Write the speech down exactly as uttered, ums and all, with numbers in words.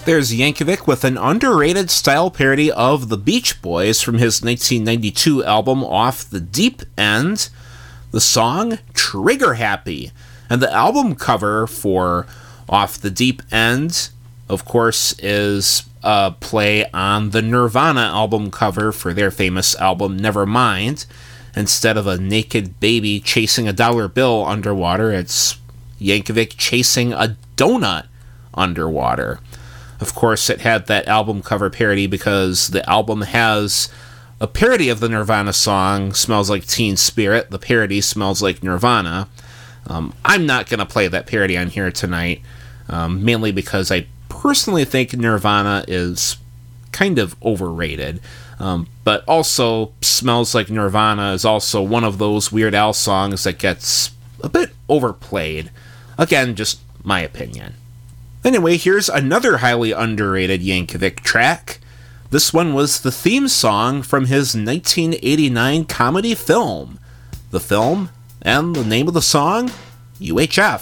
There's Yankovic with an underrated style parody of the Beach Boys from his nineteen ninety-two album Off the Deep End. The song, Trigger Happy. And the album cover for Off the Deep End, of course, is a play on the Nirvana album cover for their famous album Nevermind. Instead of a naked baby chasing a dollar bill underwater, it's Yankovic chasing a donut underwater. Of course, it had that album cover parody because the album has a parody of the Nirvana song, Smells Like Teen Spirit. The parody Smells Like Nirvana. Um, I'm not going to play that parody on here tonight, um, mainly because I personally think Nirvana is kind of overrated. Um, but also, Smells Like Nirvana is also one of those Weird Al songs that gets a bit overplayed. Again, just my opinion. Anyway, here's another highly underrated Yankovic track. This one was the theme song from his nineteen eighty-nine comedy film. The film and the name of the song, U H F.